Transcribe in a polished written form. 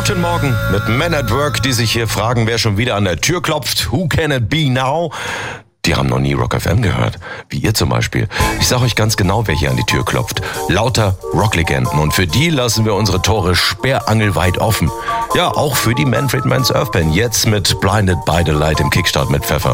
Guten Morgen mit Men at Work, die sich hier fragen, wer schon wieder an der Tür klopft. Who can it be now? Die haben noch nie Rock FM gehört. Wie ihr zum Beispiel. Ich sag euch ganz genau, wer hier an die Tür klopft. Lauter Rocklegenden. Und für die lassen wir unsere Tore sperrangelweit offen. Ja, auch für die Manfred Mann Surf Band. Jetzt mit Blinded by the Light im Kickstart mit Pfeffer.